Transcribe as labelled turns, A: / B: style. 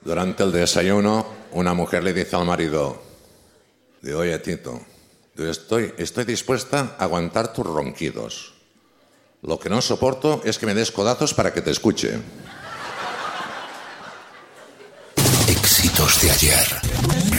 A: Durante el desayuno, una mujer le dice al marido, oye, Tito, estoy dispuesta a aguantar tus ronquidos. Lo que no soporto es que me des codazos para que te escuche.
B: Éxitos de ayer.